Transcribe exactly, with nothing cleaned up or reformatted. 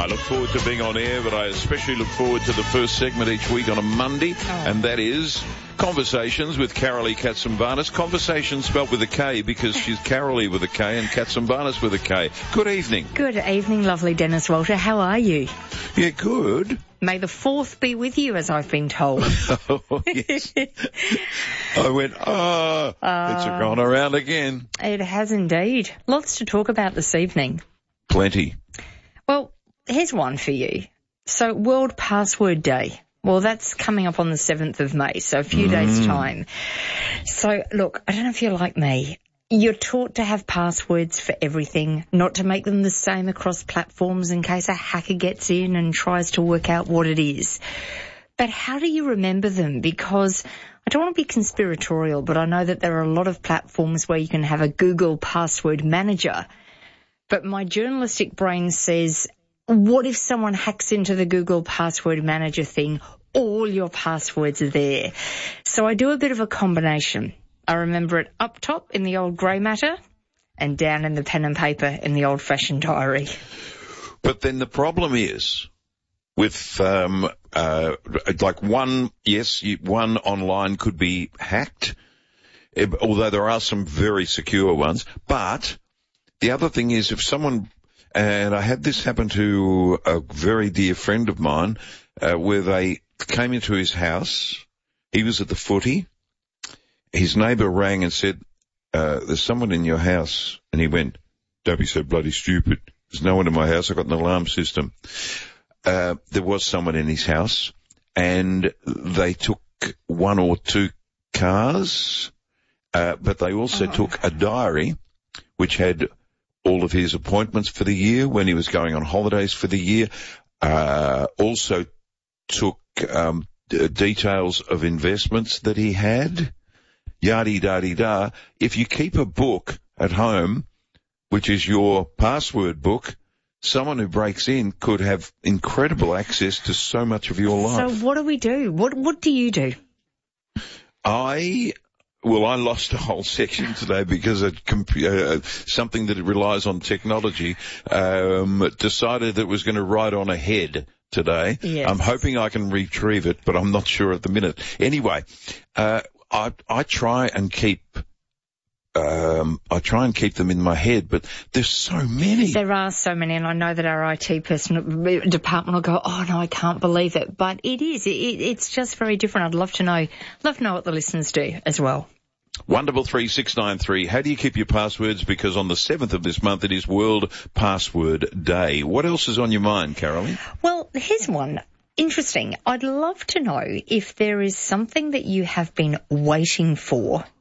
I look forward to being on air, but I especially look forward to the first segment each week on a Monday, oh. and that is Conversations with Carolee Katsimbanis. Conversations spelt with a K because she's Carolee with a K and Katsimbanis with a K. Good evening. Good evening, lovely Dennis Walter. How are you? Yeah, good. May the fourth be with you, as I've been told. Oh, yes. I went, oh, uh, it's gone around again. It has indeed. Lots to talk about this evening. Plenty. Well, here's one for you. So, World Password Day. Well, that's coming up on the seventh of May, so a few mm. days' time. So, look, I don't know if you're like me. You're taught to have passwords for everything, not to make them the same across platforms in case a hacker gets in and tries to work out what it is. But how do you remember them? Because I don't want to be conspiratorial, but I know that there are a lot of platforms where you can have a Google password manager. But my journalistic brain says, what if someone hacks into the Google password manager thing? All your passwords are there. So I do a bit of a combination. I remember it up top in the old grey matter and down in the pen and paper in the old-fashioned diary. But then the problem is with, um, uh, like one, yes, one online could be hacked, although there are some very secure ones. But the other thing is if someone, and I had this happen to a very dear friend of mine, uh, where they came into his house, he was at the footy. His neighbour rang and said, uh, there's someone in your house. And he went, don't be so bloody stupid. There's no one in my house. I've got an alarm system. Uh, there was someone in his house and they took one or two cars, uh, but they also oh. took a diary which had all of his appointments for the year, when he was going on holidays for the year, uh, also took, um, d- details of investments that he had. Yada-da-da-da. If you keep a book at home, which is your password book, someone who breaks in could have incredible access to so much of your life. So what do we do? What What do you do? I, well, I lost a whole section today because a comp- uh, something that relies on technology um, decided that it was going to write on a head today. Yes. I'm hoping I can retrieve it, but I'm not sure at the minute. Anyway, uh, I, I try and keep, um, I try and keep them in my head, but there's so many. There are so many, and I know that our I T person department will go, oh no, I can't believe it. But it is, it, it's just very different. I'd love to know, love to know what the listeners do as well. One double three six nine three. How do you keep your passwords? Because on the seventh of this month, it is World Password Day. What else is on your mind, Carolee? Well, here's one. Interesting. I'd love to know if there is something that you have been waiting for